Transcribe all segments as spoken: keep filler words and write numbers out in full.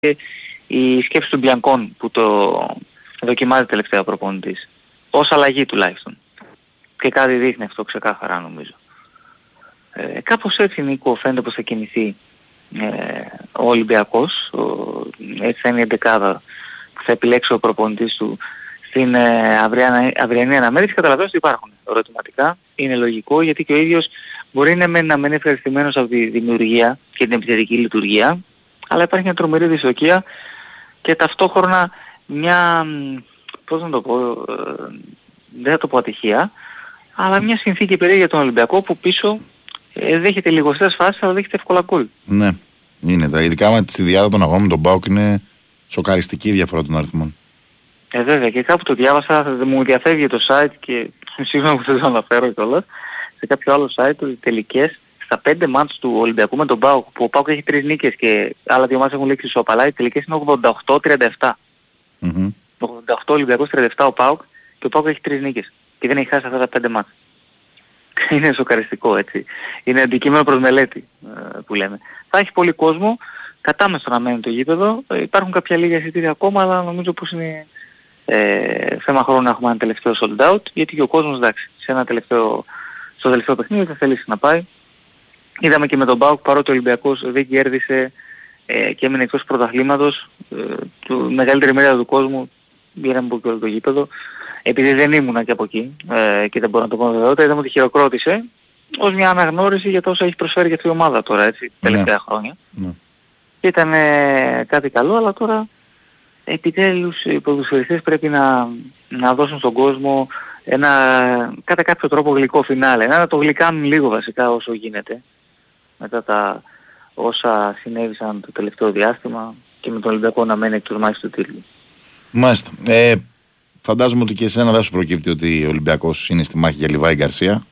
η σκέψη του Μπιανκόν που το δοκιμάζει τελευταία προπονητής. Ως αλλαγή τουλάχιστον. Και κάτι δείχνει αυτό ξεκάθαρα νομίζω. Ε, κάπως έτσι, Νίκο, φαίνεται πως θα κινηθεί ε, ο Ολυμπιακός. Ο, έτσι θα είναι η εντεκάδα που θα επιλέξει ο προπονητής του στην ε, αυριανή, αυριανή αναμέτρηση. Καταλαβαίνω ότι υπάρχουν ερωτηματικά. Είναι λογικό γιατί και ο ίδιος μπορεί να μένει, να μένει ευχαριστημένος από τη δημιουργία και την επιθετική λειτουργία, αλλά υπάρχει μια τρομερή δυστοκία και ταυτόχρονα μια, πώς να το πω, ε, δεν θα το πω ατυχία, αλλά μια συνθήκη περίεργη για τον Ολυμπιακό που πίσω ε, δέχεται λιγοστές φάσεις αλλά δέχεται εύκολα γκολ. Ναι, είναι τα ειδικά με τη διάδα των αγώνων με τον ΠΑΟΚ είναι σοκαριστική η διαφορά των αριθμών. Ε, βέβαια, και κάπου το διάβασα, μου διαφεύγει το site και σίγουρα που δεν το αναφέρω κιόλας, σε κάποιο άλλο site, ότι τελικές στα πέντε μάτς του Ολυμπιακού με τον ΠΑΟΚ, που ο ΠΑΟΚ έχει τρεις νίκες και άλλα δύο μάτς έχουν λήξει ισόπαλα, οι τελικές είναι ογδόντα οκτώ τριάντα επτά. Mm-hmm. ογδόντα οκτώ Ολυμπιακός, τριάντα επτά ο ΠΑΟΚ και ο ΠΑΟΚ έχει τρεις νίκες και δεν έχει χάσει αυτά τα πέντε μάτς. Είναι σοκαριστικό, έτσι. Είναι αντικείμενο προς μελέτη που λέμε. Θα έχει πολύ κόσμο, κατάμεστο να μένει το γήπεδο, υπάρχουν κάποια λίγα εισιτήρια ακόμα, αλλά νομίζω πως είναι ε, θέμα χρόνου να έχουμε ένα τελευταίο sold out, γιατί και ο κόσμος, εντάξει, σε ένα τελευταίο, στο τελευταίο παιχνίδι θα θελήσει να πάει. Είδαμε και με τον ΠΑΟΚ, παρότι ο Ολυμπιακός δεν κέρδισε ε, και έμεινε εκτός πρωταθλήματος, ε, του μεγαλύτερη μερίδα του κόσμου πήραμε από όλο το γήπεδο. Επειδή δεν ήμουνα και από εκεί ε, και δεν μπορώ να το πω με βεβαιότητα, είδαμε ότι χειροκρότησε ως μια αναγνώριση για το όσα έχει προσφέρει και αυτή η ομάδα τώρα, έτσι, τελευταία yeah. χρόνια. Yeah. Και ήταν ε, κάτι καλό, αλλά τώρα επιτέλους οι ποδοσφαιριστές πρέπει να, να δώσουν στον κόσμο ένα κατά κάποιο τρόπο γλυκό φινάλε. Να το γλυκάνουν λίγο βασικά όσο γίνεται μετά τα όσα συνέβησαν το τελευταίο διάστημα και με τον Ολυμπιακό να μένει εκτός μάχης του τίτλου. Μάλιστα. Ε, φαντάζομαι ότι και εσένα δεν σου προκύπτει ότι ο Ολυμπιακός είναι στη μάχη για Λιβάη Γκαρσία.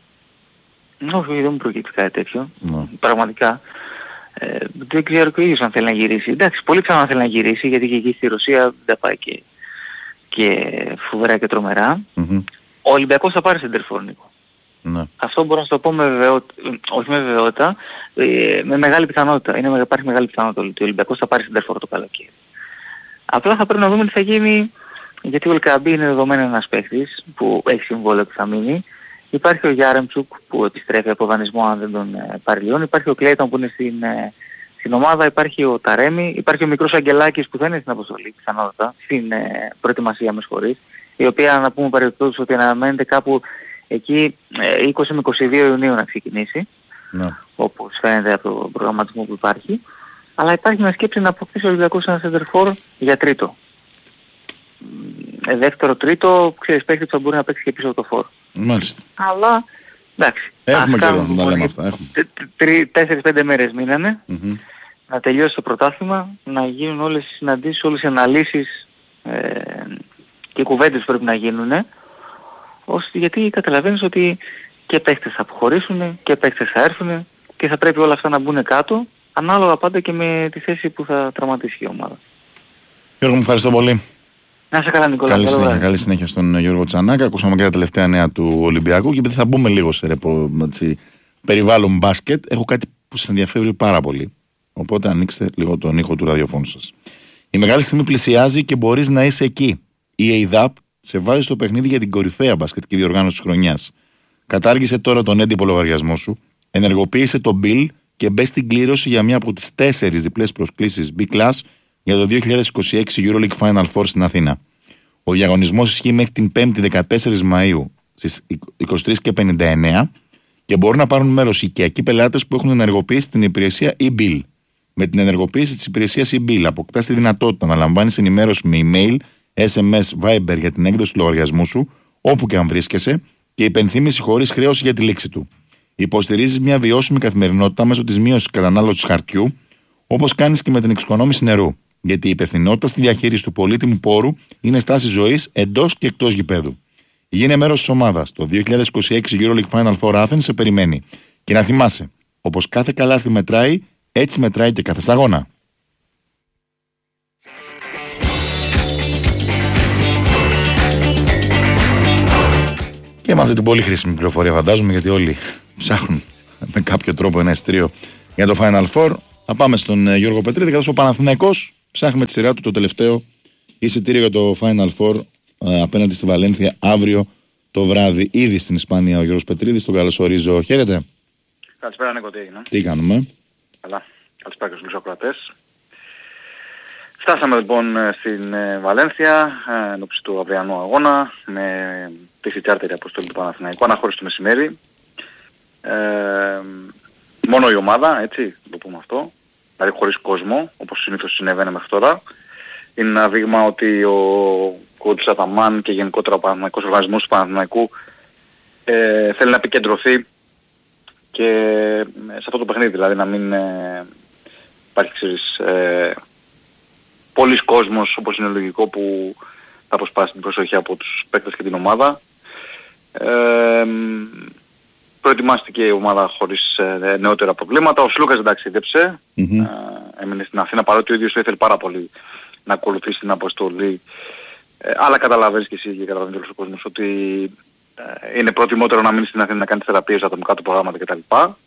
Όχι, δεν μου προκύπτει κάτι τέτοιο. No. Πραγματικά. Ε, δεν ξέρω και ο ίδιος αν θέλει να γυρίσει. Εντάξει, πολύ ξανά θέλει να γυρίσει γιατί και εκεί στη Ρωσία δεν πάει και, και φοβερά και τρομερά. Mm-hmm. Ο Ολυμπιακός θα πάρει σεντερφόρ, Νίκο. Ναι. Αυτό μπορώ να σου το πω με βεβαιότητα, όχι με βεβαιότητα, ε, με μεγάλη πιθανότητα. Είναι, υπάρχει μεγάλη πιθανότητα ότι ο Ολυμπιακός θα πάρει σεντερφόρ το καλοκαίρι. Απλά θα πρέπει να δούμε τι θα γίνει, γιατί ο Ελκαμπή είναι δεδομένο ένας παίχτης που έχει συμβόλαιο που θα μείνει. Υπάρχει ο Γιάρεμτσουκ που επιστρέφει από δανεισμό αν δεν τον ε, παρελειώνει. Υπάρχει ο Κλέιτον που είναι στην, ε, στην ομάδα. Υπάρχει ο Ταρέμι. Υπάρχει ο μικρός Αγγελάκης που θα είναι στην αποστολή πιθανότατα, στην ε, προετοιμασία με σχολής. Η οποία να πούμε παρεμπιπτόντως ότι αναμένεται κάπου εκεί ε, είκοσι με είκοσι δύο Ιουνίου να ξεκινήσει. Ναι. Όπως φαίνεται από τον προγραμματισμό που υπάρχει. Αλλά υπάρχει μια σκέψη να αποκτήσει ο Ολυμπιακός ένα σεντερφόρ για τρίτο. Ε, δεύτερο, τρίτο, ξέρεις παίχτη που θα μπορεί να παίξει και πίσω από το φόρ. Μάλιστα. Αλλά, εντάξει. Έχουμε καιρό να τα λέμε αυτά. Τέσσερις πέντε μέρες μείνανε. Mm-hmm. Να τελειώσει το πρωτάθλημα, να γίνουν όλες οι συναντήσεις, όλες οι αναλύσεις ε, και οι κουβέντες που πρέπει να γίνουν. Ώστε, γιατί καταλαβαίνεις ότι και παίχτες θα αποχωρήσουν και παίχτες θα έρθουν και θα πρέπει όλα αυτά να μπουν κάτω, ανάλογα πάντα και με τη θέση που θα τραυματίσει η ομάδα. Γιώργο, μου ευχαριστώ πολύ. Να είσαι καλά, Νικόλα. Καλή συνέχεια, καλή συνέχεια στον Γιώργο Τσανάκα. Ακούσαμε και τα τελευταία νέα του Ολυμπιακού και επειδή θα μπούμε λίγο σε ρεπο, έτσι, περιβάλλον μπάσκετ, έχω κάτι που σας ενδιαφέρει πάρα πολύ. Οπότε ανοίξτε λίγο τον ήχο του ραδιοφώνου σας. Η μεγάλη στιγμή πλησιάζει και μπορείς να είσαι εκεί. Η ΕΙΔΑΠ σε βάζει στο παιχνίδι για την κορυφαία μπασκετική διοργάνωση της χρονιάς. Κατάργησε τώρα τον έντυπο λογαριασμό σου, ενεργοποίησε το bill και μπε στην κλήρωση για μία από τις τέσσερις διπλές προσκλήσεις B-Class για το δύο χιλιάδες είκοσι έξι EuroLeague Final Four στην Αθήνα. Ο διαγωνισμός ισχύει μέχρι την πέμπτη δεκατέσσερις Μαΐου στις είκοσι τρεις και πενήντα εννέα και μπορούν να πάρουν μέρος οικιακοί πελάτες που έχουν ενεργοποιήσει την υπηρεσία e-bill. Με την ενεργοποίηση της υπηρεσίας e-bill αποκτάς τη δυνατότητα να λαμβάνεις ενημέρωση με email, ες εμ ες, Viber για την έκδοση του λογαριασμού σου, όπου και αν βρίσκεσαι, και υπενθύμηση χωρίς χρέωση για τη λήξη του. Υποστηρίζεις μια βιώσιμη καθημερινότητα μέσω της μείωσης κατανάλωσης χαρτιού, όπως κάνεις και με την εξοικονόμηση νερού. Γιατί η υπευθυνότητα στη διαχείριση του πολύτιμου πόρου είναι στάση ζωής εντός και εκτός γηπέδου. Γίνε μέρος της ομάδας. Το δύο χιλιάδες είκοσι έξι EuroLeague Final Four Athens σε περιμένει. Και να θυμάσαι, όπως κάθε καλάθι μετράει, έτσι μετράει και κάθε σταγόνα. Και με αυτή την πολύ χρήσιμη πληροφορία, φαντάζομαι, γιατί όλοι ψάχνουν με κάποιο τρόπο ένα εισιτήριο για το Final Four. Θα πάμε στον Γιώργο Πετρίδη, καθώς ο Παναθηναϊκός ψάχνει με τη σειρά του το τελευταίο εισιτήριο για το Final Four ε, απέναντι στη Βαλένθια αύριο το βράδυ, ήδη στην Ισπανία ο Γιώργος Πετρίδης. Τον καλωσορίζω. Χαίρετε. Καλησπέρα, Νίκο, τι έγινε? Τι κάνουμε? Καλά. Καλησπέρα και στους ακροατές. Φτάσαμε λοιπόν στην Βαλένθια ενώπιση του αυριανού αγώνα με τη φιτιάρτερη αποστολή του Παναθηναϊκού, αναχώρηση το μεσημέρι. Ε, μόνο η ομάδα, έτσι, το πούμε αυτό, δηλαδή χωρίς κόσμο, όπως συνήθως συνέβαινε μέχρι τώρα. Είναι ένα δείγμα ότι ο coach Αταμάν και γενικότερα ο Παναθηναϊκός οργανισμός του Παναθηναϊκού ε, θέλει να επικεντρωθεί και σε αυτό το παιχνίδι, δηλαδή να μην ε, υπάρχει, ξέρεις, ε, πολλής κόσμος, όπως είναι λογικό, που θα αποσπάσει την προσοχή από τους παίκτες και την ομάδα. Ε, προετοιμάστηκε η ομάδα χωρίς ε, νεότερα προβλήματα. Ο Σλούκας δεν ταξίδεψε, mm-hmm. ε, έμεινε στην Αθήνα, παρότι ο ίδιος το ήθελε πάρα πολύ να ακολουθήσει την αποστολή. Ε, αλλά καταλαβαίνεις και εσύ και καταλαβαίνεις όλος ο κόσμος ότι ε, είναι προτιμότερο να μείνει στην Αθήνα να κάνει θεραπείες, ατομικά του προγράμματα κτλ.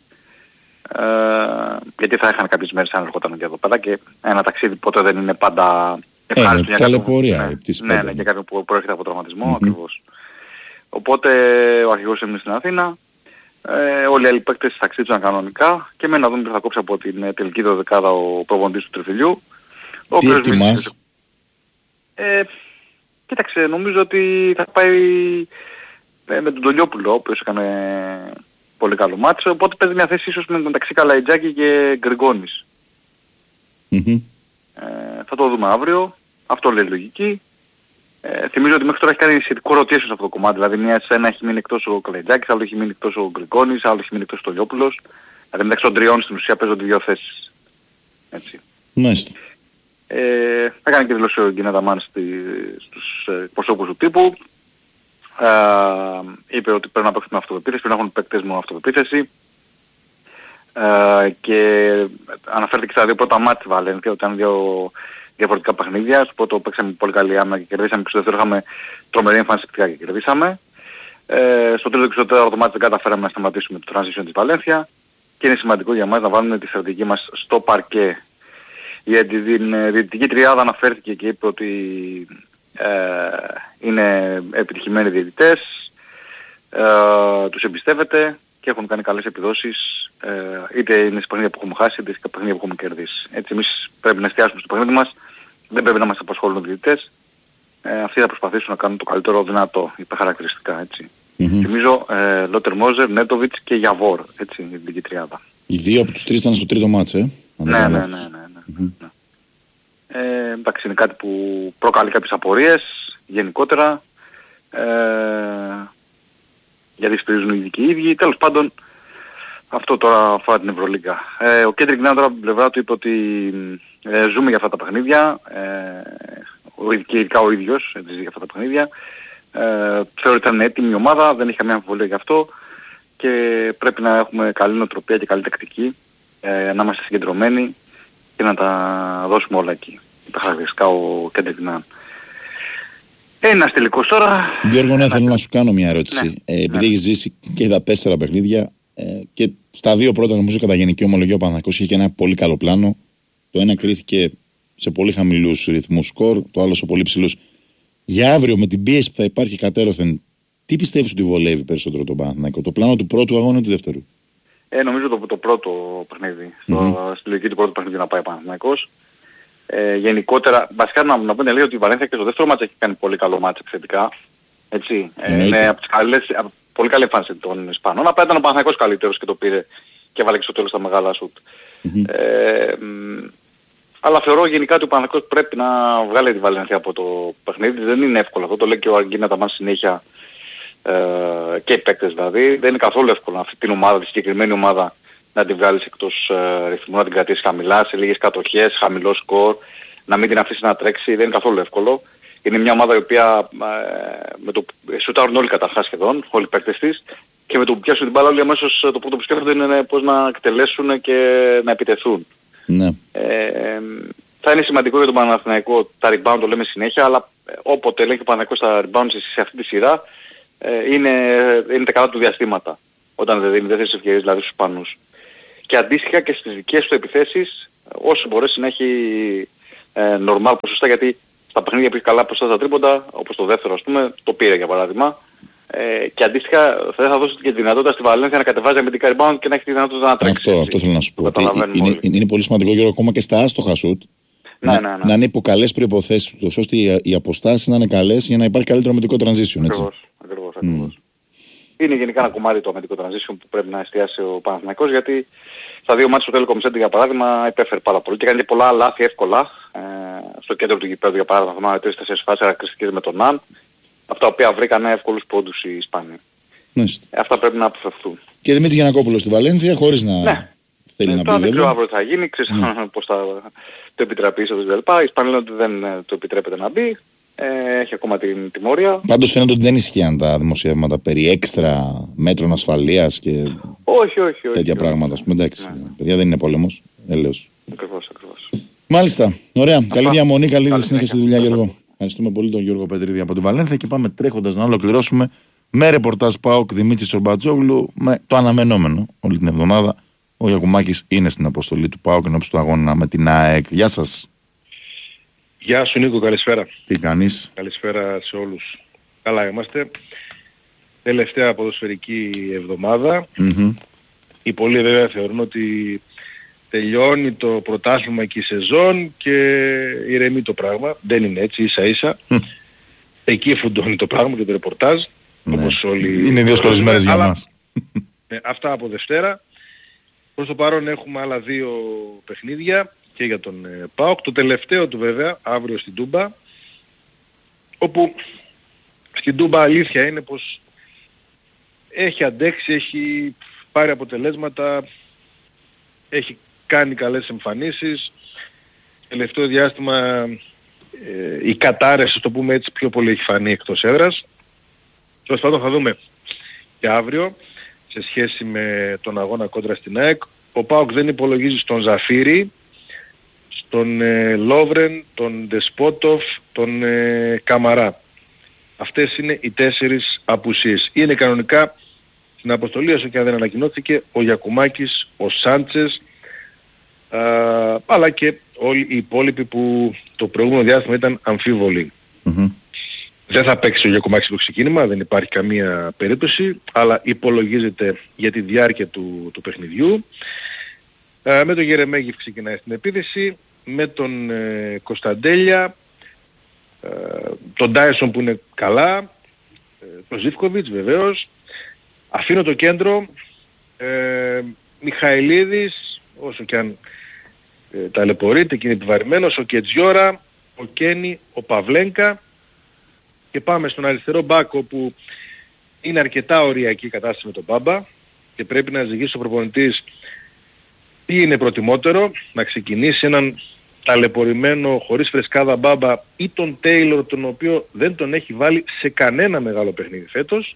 Ε, γιατί θα είχαν κάποιες μέρες αν ερχόταν και εδώ πέρα και ένα ταξίδι ποτέ δεν είναι πάντα ευχάριστο. Ε, ταλαιπωρία. Ναι, ναι, ναι, για κάποιον που προέρχεται από τραυματισμό, mm-hmm. ακριβώς. Οπότε ο αρχηγός έμεινε στην Αθήνα, ε, όλοι οι άλλοι παίκτες ταξίδεψαν κανονικά και μένει να δούμε τι θα κόψει από την τελική δωδεκάδα ο προπονητής του Τριφυλιού. Τι εκτιμάς? Ε, κοίταξε, νομίζω ότι θα πάει ε, με τον Τολιόπουλο, ο οποίος έκανε πολύ καλό μάτσο, οπότε παίζει μια θέση ίσως μεταξύ Καλαϊτζάκη και Γκριγκόνης. Mm-hmm. Ε, θα το δούμε αύριο, αυτό λέει λογική. Ε, θυμίζω ότι μέχρι τώρα έχει κάνει σχετικό rotation σε αυτό το κομμάτι, δηλαδή μια σε ένα έχει μείνει εκτός ο Καλαϊτζάκης, άλλο έχει μείνει εκτός ο Γκριγκόνης, άλλο έχει μείνει εκτός ο Τολιόπουλος. Δηλαδή μεταξύ των τριών στην ουσία παίζονται δύο θέσεις. Έτσι. Μάλιστα. Ε, έκανε και δηλώσει ο Γκίνετα Μάν στους προσώπους του τύπου. Ε, είπε ότι πρέπει να παίξουν με αυτοπεποίθηση, πρέπει να έχουν παίκτες με αυτοπεποίθηση. Ε, και αναφέρθηκε στα δύο πρώτα μάτια της Βαλένθια, ότι ήταν δύο διαφορετικά παιχνίδια. Στο πρώτο παίξαμε πολύ καλή άμυνα και κερδίσαμε, και στο δεύτερο είχαμε τρομερή εμφάνιση και κερδίσαμε. Ε, στο τρίτο και στο τέταρτο μάτι δεν καταφέραμε να σταματήσουμε το transition της Βαλένθια και είναι σημαντικό για μας να βάλουμε τη στρατηγική μας στο παρκέ. Γιατί την διαιτητική τριάδα αναφέρθηκε και είπε ότι ε, είναι επιτυχημένοι διαιτητές, ε, τους εμπιστεύεται και έχουν κάνει καλές επιδόσεις, ε, είτε είναι σε παιχνίδια που έχουμε χάσει, είτε σε παιχνίδια που έχουμε κερδίσει. Έτσι εμείς πρέπει να εστιάσουμε στο παιχνίδι μας, δεν πρέπει να μας απασχολούν οι διαιτητές, ε, αυτοί θα προσπαθήσουν να κάνουν το καλύτερο δυνατό, υπερχαρακτηριστικά, έτσι. Mm-hmm. Θυμίζω ε, Λότερ Μόζερ, Νέτοβιτς και Γιαβόρ, έτσι, η διαιτητική τριάδα. Οι δύο από τους τρεις ήταν στο τρίτο μάτς, ε. Ναι, ναι, ναι, ναι, ναι, mm-hmm. ναι. Ε, εντάξει, είναι κάτι που προκαλεί κάποιες απορίες γενικότερα, ε, γιατί στηρίζουν οι ειδικοί οι ίδιοι. Τέλος πάντων, αυτό τώρα αφορά την Ευρωλίγκα. Ε, ο Κέντρικ Νέαν τώρα από την πλευρά του είπε ότι ε, ζούμε για αυτά τα παιχνίδια, ε, και ειδικά ο ίδιος ζει για αυτά τα παιχνίδια. Ε, θεωρεί ότι ήταν έτοιμη η ομάδα, δεν είχε καμία αμφιβολία γι' αυτό και πρέπει να έχουμε καλή νοοτροπία και καλή τακτική, ε, να είμαστε συγκεντρωμένοι και να τα δώσουμε όλα εκεί. Τα χαρακτηριστικά ο Κέντρικ Νέαν. Ένας τελικός τώρα. Γιώργο, ναι, θέλω να σου κάνω μια ερώτηση. Ναι. Ε, επειδή Ναι. έχεις ζήσει και τα τέσσερα παιχνίδια ε, και στα δύο πρώτα, νομίζω, κατά γενική ομολογία ο Παναθηναϊκός είχε και ένα πολύ καλό πλάνο. Το ένα κρίθηκε σε πολύ χαμηλούς ρυθμούς σκορ, το άλλο σε πολύ ψηλούς. Για αύριο, με την πίεση που θα υπάρχει κατέρωθεν, τι πιστεύεις ότι βολεύει περισσότερο τον Παναθηναϊκό, το πλάνο του πρώτου αγώνα ή του δεύτερου? Ε, νομίζω το, το πρώτο παιχνίδι. Mm-hmm. Στο, στη λογική του πρώτου παιχνιδιού να πάει ο Παναθηναϊκός. Ε, γενικότερα, βασικά να, να πω λέει ότι η Βαλένθια και στο δεύτερο μάτς έχει κάνει πολύ καλό μάτς επιθετικά. Έτσι. Ε, είναι από τις καλές, από, πολύ καλή εμφάνιση των Ισπανών. Απλά ήταν ο Παναθηναϊκός καλύτερος και το πήρε και έβαλε και στο τέλος τα μεγάλα σουτ. Mm-hmm. Ε, μ, αλλά θεωρώ γενικά ότι ο Παναθηναϊκός πρέπει να βγάλει τη Βαλένθια από το παιχνίδι. Δεν είναι εύκολο αυτό, το λέει και ο Αργίνα Ταμάν συνέχεια, ε, και οι παίκτες δηλαδή. Δεν είναι καθόλου εύκολο αυτή την ομάδα, τη συγκεκριμένη ομάδα, να την βγάλεις εκτός ε, ρυθμού, να την κρατήσεις χαμηλά, σε λίγες κατοχές, χαμηλό σκορ, να μην την αφήσεις να τρέξει, δεν είναι καθόλου εύκολο. Είναι μια ομάδα η οποία ε, με το σουτάρουν όλοι καταρχάς σχεδόν, όλοι οι παίκτες της, και με το που πιάσουν την μπάλα όλοι αμέσως το πρώτο που σκέφτονται είναι πώς να εκτελέσουν και να επιτεθούν. Ναι. Ε, θα είναι σημαντικό για τον Παναθηναϊκό, τα rebound το λέμε συνέχεια, αλλά όποτε λέει και ο Παναθηναϊκός τα rebound σε αυτή τη σειρά, ε, είναι, είναι τα καλά του διαστήματα, όταν δεν δίνει δεύτερες ευκαιρίες δηλαδή στους Ισπανούς. Και αντίστοιχα και στις δικές του επιθέσεις, όσο μπορέσει να έχει ε, normal ποσοστά, γιατί στα παιχνίδια που έχει καλά ποσοστά στα τρίποντα, όπως το δεύτερο ας πούμε, το πήρε για παράδειγμα. Ε, και αντίστοιχα θα, θα δώσει και τη δυνατότητα στη Βαλένθια να κατεβάζει αμυντικά rebound και να έχει τη δυνατότητα να τρέξει. Αυτό, αυτό θέλω να σου πω. Ότι είναι, είναι, είναι πολύ σημαντικό, Γιώργο, ακόμα και στα άστοχα σουτ. Ναι, να, ναι, ναι. να είναι υπό καλές προϋποθέσεις, ώστε οι, οι αποστάσεις να είναι καλές για να υπάρχει καλύτερο αμυντικό transition. Ακριβώς, ακριβώς, ακριβώς. Mm. Είναι γενικά ένα κομμάτι το αμυντικό transition που πρέπει να εστιάσει ο Παναθηναϊκός, γιατί στα δύο μάτια του Telecom Center για παράδειγμα υπέφερε πάρα πολύ και έκανε πολλά λάθη εύκολα. Ε, στο κέντρο του γηπέδου για παράδειγμα, θυμάμαι τρεις τέσσερις φάσεις χαρακτηριστικές με τον Ναν, αυτά τα οποία βρήκαν εύκολους πόντους οι Ισπανοί. Ναι. Ε, αυτά πρέπει να αποφευθούν. Και Δημήτρη Γιαννακόπουλος στη Βαλένθια, χωρίς να ναι. θέλει ναι, να πει βέβαια. Δεν ξέρω αύριο τι θα γίνει, ξέρεις ναι. πώς θα το επιτραπεί ίσως κτλ. Οι Ισπανοί λένε ότι δεν το επιτρέπεται να μπει. Ε, έχει ακόμα την τιμωρία. Πάντως φαίνεται ότι δεν ισχύαν τα δημοσιεύματα περί έξτρα μέτρων ασφαλείας και όχι, όχι, όχι, τέτοια όχι, πράγματα. Όχι. Εντάξει, ναι. παιδιά, δεν είναι πόλεμος. Έλεος. Ακριβώς, ακριβώς. Μάλιστα. Ωραία. Αυτά. Καλή διαμονή, καλή, καλή συνέχεια στη δουλειά, Γιώργο. Ευχαριστούμε πολύ τον Γιώργο Πετρίδη από τη Βαλένθια και πάμε τρέχοντας να ολοκληρώσουμε με ρεπορτάζ ΠΑΟΚ Δημήτρη Σορμπατζόγλου με το αναμενόμενο όλη την εβδομάδα. Ο Γιακουμάκης είναι στην αποστολή του ΠΑΟΚ ενώπιση του αγώνα με την ΑΕΚ. Γεια σας. Γεια σου Νίκο, καλησπέρα. Τι κάνεις? Καλησπέρα σε όλους. Καλά είμαστε. Τελευταία ποδοσφαιρική εβδομάδα. Mm-hmm. Οι πολλοί βέβαια θεωρούν ότι τελειώνει το πρωτάθλημα και η σεζόν και ηρεμεί το πράγμα. Δεν είναι έτσι, ίσα ίσα. Mm. Εκεί φουντώνει το πράγμα και το ρεπορτάζ. Ναι. Όπως όλοι... Είναι δύσκολες μέρες για μας. Ναι, αυτά από Δευτέρα. Προς το παρόν έχουμε άλλα δύο παιχνίδια και για τον ε, ΠΑΟΚ. Το τελευταίο του βέβαια, αύριο στην Τούμπα, όπου στην Τούμπα αλήθεια είναι πως έχει αντέξει, έχει πάρει αποτελέσματα, έχει κάνει καλές εμφανίσεις. Τελευταίο διάστημα ε, η κατάρρευση, το πούμε έτσι, πιο πολύ έχει φανεί εκτός έδρας. Τέλος πάντων θα δούμε και αύριο σε σχέση με τον αγώνα κόντρα στην ΑΕΚ. Ο ΠΑΟΚ δεν υπολογίζει στον Ζαφίρι, στον ε, Λόβρεν, τον Ντεσπότοφ, τον ε, Καμαρά. Αυτές είναι οι τέσσερις απουσίες. Είναι κανονικά στην αποστολή, όσο και αν δεν ανακοινώθηκε, ο Γιακουμάκης, ο Σάντσες, α, αλλά και όλοι οι υπόλοιποι που το προηγούμενο διάστημα ήταν αμφίβολοι. Mm-hmm. Δεν θα παίξει ο Γιακουμάκης το ξεκίνημα, δεν υπάρχει καμία περίπτωση, αλλά υπολογίζεται για τη διάρκεια του, του παιχνιδιού. Ε, με τον Γερεμέγεφ ξεκινάει στην επίθεση, με τον ε, Κωνσταντέλια, ε, τον Ντάισον που είναι καλά, ε, τον Ζίβκοβιτς βεβαίως. Αφήνω το κέντρο, ε, Μιχαηλίδης, όσο και αν ε, ταλαιπωρείται και είναι επιβαρημένος, ο Κετζιόρα, ο Κένι, ο Παβλένκα. Και πάμε στον αριστερό μπακ, όπου είναι αρκετά οριακή η κατάσταση με τον Μπάμπα και πρέπει να ζυγίσει ο προπονητής τι είναι προτιμότερο, να ξεκινήσει έναν ταλαιπωρημένο χωρίς φρεσκάδα Μπάμπα ή τον Τέιλορ, τον οποίο δεν τον έχει βάλει σε κανένα μεγάλο παιχνίδι φέτος,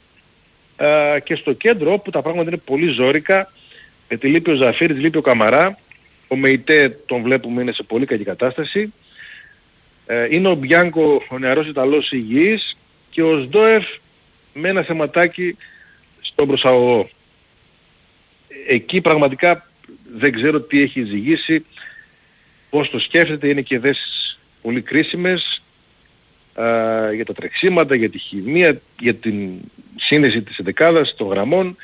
α, και στο κέντρο όπου τα πράγματα είναι πολύ ζόρικα, γιατί λείπει ο Ζαφίρης, λείπει ο Καμαρά, ο Μεϊτέ τον βλέπουμε είναι σε πολύ κακή κατάσταση. Είναι ο Μπιάνκο, ο νεαρός Ιταλός υγιής, και ο Σντόεφ με ένα θεματάκι στον προσαγωγό. Εκεί πραγματικά δεν ξέρω τι έχει ζυγίσει, πώς το σκέφτεται, είναι και δέσεις πολύ κρίσιμες α, για τα τρεξίματα, για τη χημεία, για την σύνδεση της εντεκάδας, των γραμμών.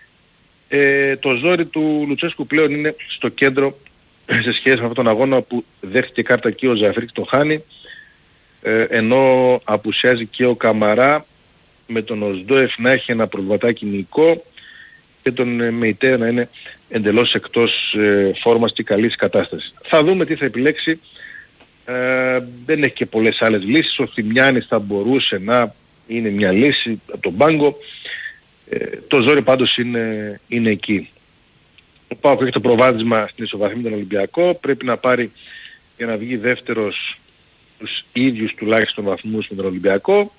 Ε, το ζόρι του Λουτσέσκου πλέον είναι στο κέντρο σε σχέση με αυτόν τον αγώνα που δέχτηκε κάρτα και ο Ζαφίρ και τον χάνει, ε, ενώ απουσιάζει και ο Καμαρά, με τον Οσντόεφ να έχει ένα προβληματάκι μυϊκό και τον ε, Μεϊτέ να είναι εντελώς εκτός ε, φόρμας και καλής κατάστασης. Θα δούμε τι θα επιλέξει. Ε, δεν έχει και πολλές άλλες λύσεις. Ο Θημιάνης θα μπορούσε να είναι μια λύση από τον πάγκο. Ε, το ζόρι πάντως είναι, είναι εκεί. Ο ΠΑΟΚ έχει το προβάδισμα στην ισοβαθμή τον Ολυμπιακό. Πρέπει να πάρει για να βγει δεύτερος τους ίδιους τουλάχιστον βαθμούς με τον Ολυμπιακό.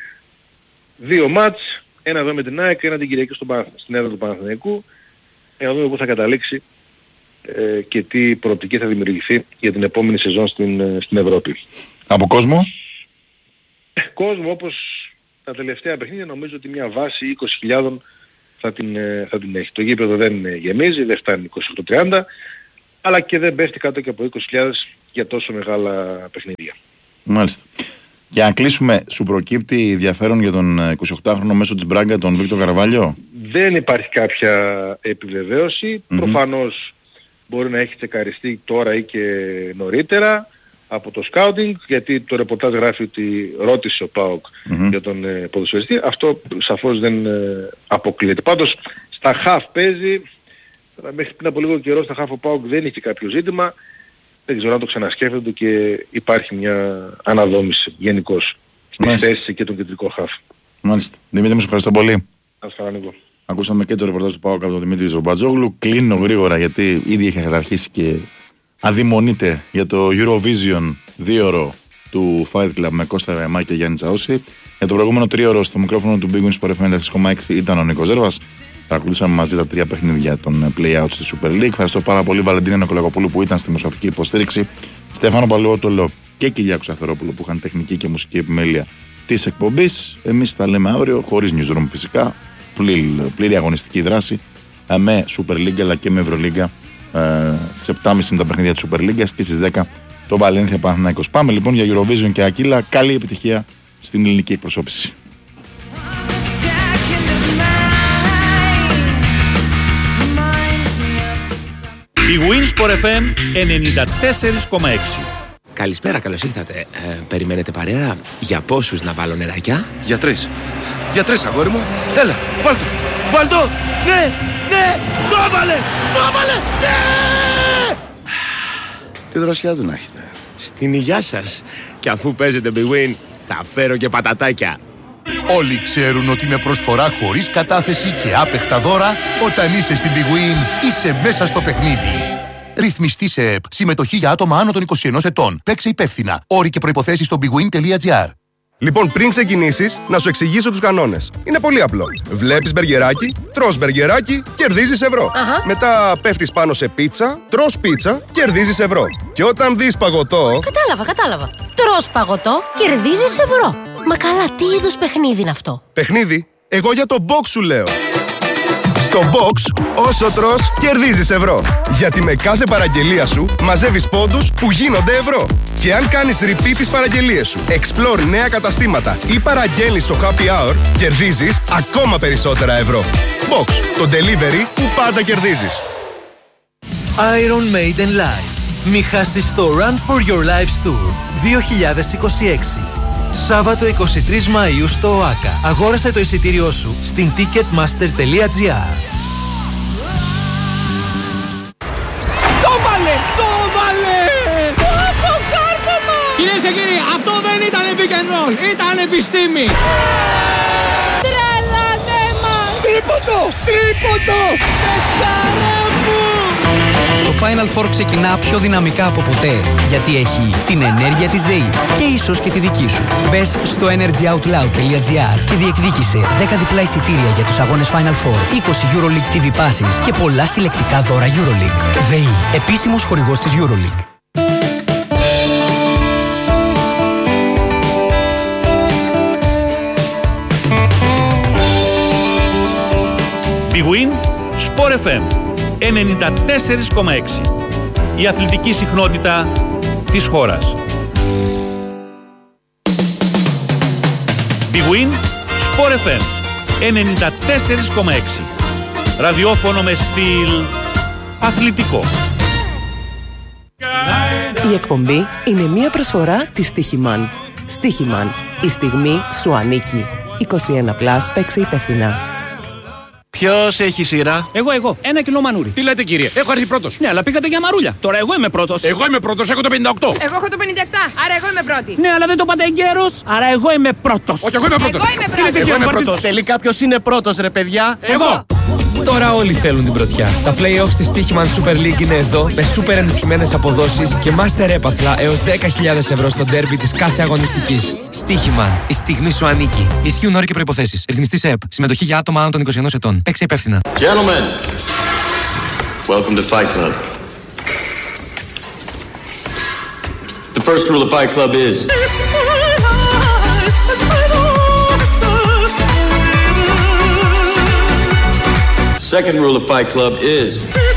Δύο μάτς, ένα εδώ με την ΑΕΚ, ένα την Κυριακή στον Παναθ... στην έδρα του Παναθηναϊκού. Για να δούμε πού θα καταλήξει ε, και τι προοπτική θα δημιουργηθεί για την επόμενη σεζόν στην, στην Ευρώπη. Από κόσμο? Ε, κόσμο όπως τα τελευταία παιχνίδια, νομίζω ότι μια βάση είκοσι χιλιάδες θα την, θα την έχει. Το γήπεδο δεν γεμίζει, δεν φτάνει είκοσι οκτώ τριάντα, αλλά και δεν πέφτει κάτω και από είκοσι χιλιάδες για τόσο μεγάλα παιχνίδια. Μάλιστα. Για να κλείσουμε, σου προκύπτει ενδιαφέρον για τον εικοσιοκτάχρονο μέσο της Μπράγκα, τον Βίκτορ Καραβάλιο? Δεν υπάρχει κάποια επιβεβαίωση. Mm-hmm. Προφανώς μπορεί να έχει τσεκαριστεί τώρα ή και νωρίτερα από το σκάουτινγκ, γιατί το ρεπορτάζ γράφει ότι ρώτησε ο ΠΑΟΚ mm-hmm. για τον ε, ποδοσφαιριστή. Αυτό σαφώς δεν ε, αποκλείεται. Πάντως στα χαφ παίζει, μέχρι πριν από λίγο καιρό στα χαφ ο ΠΑΟΚ δεν είχε κάποιο ζήτημα. Δεν ξέρω αν το ξανασκέφτονται και υπάρχει μια αναδόμηση γενικώς στις θέσεις και τον κεντρικό χαφ. Μάλιστα. Δημήτρη, μου ευχαριστώ πολύ. Ας καλά, Νίκο. Ακούσαμε και το ρεπορτάζ του ΠΑΟΚ από τον Δημήτρη Ζωμπατζόγλου. Κλείνω γρήγορα γιατί ήδη είχε καταρχίσει και αδειμονείται για το Eurovision δίωρο του Fight Club με Κώστα Ρεμά και Γιάννη Τσαώση. Για το προηγούμενο τρίωρο στο μικρόφωνο του Big Win Sport εφ εμ ενενήντα έξι κόμμα έξι ήταν ο Νίκος Ζέρβας. Παρακολουθήσαμε μαζί τα τρία παιχνίδια των play-out στη Super League. Ευχαριστώ πάρα πολύ Βαλεντίνα Νικολακοπούλου που ήταν στη δημοσιογραφική υποστήριξη, Στέφανο Παλαιότολο και Κυριάκο Σταθερόπουλο που είχαν τεχνική και μουσική επιμέλεια της εκπομπής. Εμείς τα λέμε αύριο, χωρίς newsroom φυσικά, πλήρη, πλήρη αγωνιστική δράση με Super League αλλά και με Ευρωλίγκα. Ε, στις επτά και μισή τα παιχνίδια της Super League και στις δέκα το Βαλένθια Παναθηναϊκός. Πάμε λοιπόν για Eurovision και Ακύλα. Καλή επιτυχία στην ελληνική εκπροσώπηση. Η Win Sport εφ εμ ενενήντα τέσσερα κόμμα έξι. Καλησπέρα, καλώς ήρθατε. Ε, περιμένετε παρέα? Για πόσους να βάλω νεράκια? Για τρεις. Για τρεις, αγόρι μου. Έλα, βάλ' το. Βάλ' το. Ναι, ναι, το έβαλε. Το έβαλε. Ναι. Τι δροσιά του να έχετε. Στην υγειά σας. Και αφού παίζετε Big Win, θα φέρω και πατατάκια. Όλοι ξέρουν ότι με προσφορά χωρίς κατάθεση και άπεκτα δώρα, όταν είσαι στην Big Win, είσαι μέσα στο παιχνίδι. Ρυθμιστή σε ΕΠ. Συμμετοχή για άτομα άνω των είκοσι ενός ετών. Παίξε υπεύθυνα. Όροι και προϋποθέσεις στο bigwin τελεία gr. Λοιπόν, πριν ξεκινήσεις, να σου εξηγήσω τους κανόνες. Είναι πολύ απλό. Βλέπεις μπεργκεράκι, τρως μπεργκεράκι, κερδίζεις ευρώ. Αχα. Μετά πέφτεις πάνω σε πίτσα, τρως πίτσα, κερδίζεις ευρώ. Και όταν δεις παγωτό... Κατάλαβα, κατάλαβα. Τρως παγωτό, κερδίζεις ευρώ. Μα καλά, τι είδους παιχνίδι είναι αυτό? Παιχνίδι? Εγώ για το box σου λέω. Στο box, όσο τρως, κερδίζεις ευρώ. Γιατί με κάθε παραγγελία σου μαζεύεις πόντους που γίνονται ευρώ. Και αν κάνεις repeat τις παραγγελίες σου, explore νέα καταστήματα ή παραγγέλνεις στο happy hour, κερδίζεις ακόμα περισσότερα ευρώ. Box, το delivery που πάντα κερδίζεις. Iron Maiden Live. Μη χάσεις το Run for Your Lives Tour δύο χιλιάδες είκοσι έξι. Σάββατο εικοστή τρίτη Μαΐου στο ΟΑΚΑ. Αγόρασε το εισιτήριό σου στην ticketmaster τελεία gr. Το βάλε! Το βάλε! Το κάρφωμα! Κυρίες και κύριοι, αυτό δεν ήταν pick and roll, ήταν επιστήμη! Τρέλανε μας! Τρίποντο! Τρίποντο! Τεσσάρα μου! Το Final Four ξεκινά πιο δυναμικά από ποτέ, γιατί έχει την ενέργεια της ΔΕΗ και ίσως και τη δική σου. Μπες στο energy out loud τελεία gr και διεκδίκησε δέκα διπλά εισιτήρια για τους αγώνες Final Four, είκοσι EuroLeague τι βι Passes και πολλά συλλεκτικά δώρα EuroLeague. ΔΕΗ, επίσημος χορηγός της EuroLeague. Big Win Sport εφ εμ ενενήντα τέσσερα κόμμα έξι. Η αθλητική συχνότητα της χώρας. Big Win Sport εφ εμ ενενήντα τέσσερα κόμμα έξι. Ραδιόφωνο με στυλ αθλητικό. Η εκπομπή είναι μία προσφορά της Στίχημαν. Στίχημαν. Η στιγμή σου ανήκει. είκοσι ένα συν, παίξε υπεύθυνα. Ποιος έχει σειρά? Εγώ, εγώ. Ένα κιλό μανούρι. Τι λέτε, κύριε? Έχω έρθει πρώτος. Ναι, αλλά πήγατε για μαρούλια. Τώρα εγώ είμαι πρώτος. Εγώ είμαι πρώτος, έχω το πενήντα οκτώ. Εγώ έχω το πενήντα επτά, άρα εγώ είμαι πρώτη. Ναι, αλλά δεν το πάτε εγκαίρος, άρα εγώ είμαι πρώτος. Όχι, εγώ είμαι πρώτος. Εγώ είμαι πρώτος. Τι λέτε, εγώ είμαι πρώτος. Τελικά ποιος είναι πρώτος, ρε παιδιά? Εγώ. Τώρα όλοι θέλουν την πρωτιά. Τα play-offs της Stoichman Super League είναι εδώ, με super ενισχυμένες αποδόσεις και master έπαθλα έως δέκα χιλιάδες ευρώ στο ντέρμπι της κάθε αγωνιστικής. Stoichman, η στιγμή σου ανήκει. Ισχύουν όροι και προϋποθέσεις. Ρυθμιστής ΕΠ. Συμμετοχή για άτομα άνω των είκοσι ενός ετών. Παίξε υπεύθυνα. Gentlemen, welcome to Fight Club. The first rule of Fight Club is... Second rule of Fight Club is...